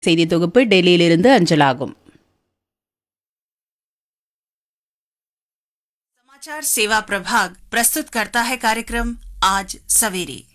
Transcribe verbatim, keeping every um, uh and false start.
செய்தி தொகுப்பு டெல்லியிலிருந்து அஞ்சலாகும். समाचार सेवा प्रभाग प्रस्तुत करता है कार्यक्रम आज सवेरे.